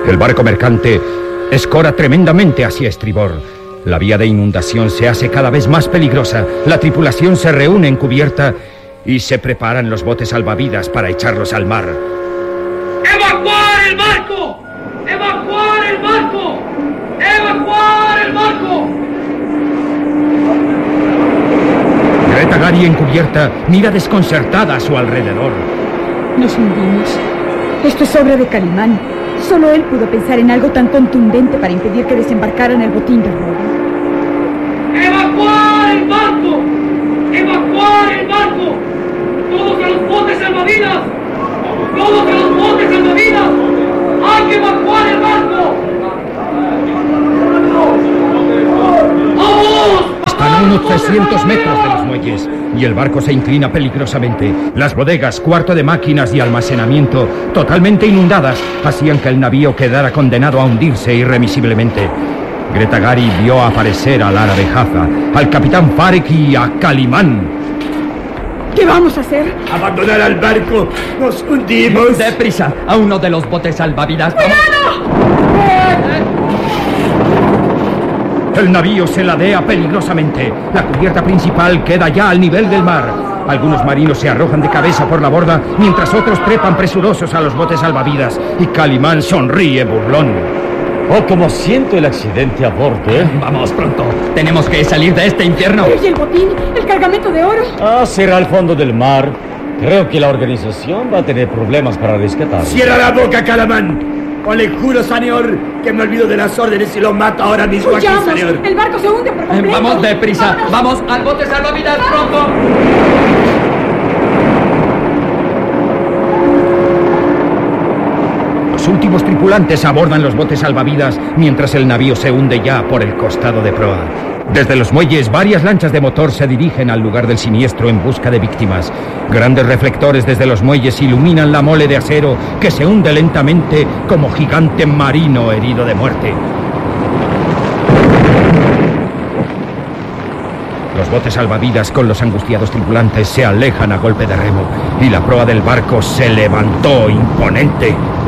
El barco mercante escora tremendamente hacia estribor. La vía de inundación se hace cada vez más peligrosa. La tripulación se reúne en cubierta y se preparan los botes salvavidas para echarlos al mar. ¡Evacuar el barco! ¡Evacuar el barco! ¡Evacuar el barco! Greta Garry, encubierta, mira desconcertada a su alrededor. Nos hundimos. Esto es obra de Calimán. Solo él pudo pensar en algo tan contundente para impedir que desembarcaran el botín de Robin. ¡Evacuar el barco! ¡Evacuar el barco! ¡Todos a los botes salvavidas! ¡Todos a los botes salvavidas! ¡Hay que evacuar el barco! ¡Vamos! Están a unos 300 metros de los muelles y el barco se inclina peligrosamente. Las bodegas, cuarto de máquinas y almacenamiento, totalmente inundadas, hacían que el navío quedara condenado a hundirse irremisiblemente. Greta Garry vio aparecer al árabe Haza, al capitán Farek y a Calimán. ¿Qué vamos a hacer? ¡Abandonar al barco! ¡Nos hundimos! ¡Deprisa! ¡A uno de los botes salvavidas! El navío se ladea peligrosamente. La cubierta principal queda ya al nivel del mar. Algunos marinos se arrojan de cabeza por la borda, mientras otros trepan presurosos a los botes salvavidas. Y Calimán sonríe burlón. ¡Oh, como siento el accidente a bordo, eh! ¡Vamos, pronto! ¡Tenemos que salir de este infierno! ¿Y el botín? ¿El cargamento de oro? Será al fondo del mar. Creo que la organización va a tener problemas para rescatarlo. ¡Cierra la boca, Calimán! O le juro, señor, que me olvido de las órdenes y lo mato ahora mismo aquí, ¡Huyamos! señor. El barco se hunde por completo. ¡Vamos, deprisa! ¡Vamos al bote salvavidas, pronto! Los últimos tripulantes abordan los botes salvavidas mientras el navío se hunde ya por el costado de proa. Desde los muelles, varias lanchas de motor se dirigen al lugar del siniestro en busca de víctimas. Grandes reflectores desde los muelles iluminan la mole de acero que se hunde lentamente como gigante marino herido de muerte. Los botes salvavidas con los angustiados tripulantes se alejan a golpe de remo y la proa del barco se levantó imponente.